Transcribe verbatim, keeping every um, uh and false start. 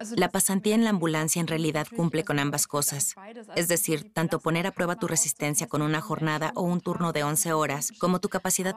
La pasantía en la ambulancia en realidad cumple con ambas cosas. Es decir, tanto poner a prueba tu resistencia con una jornada o un turno de once horas, como tu capacidad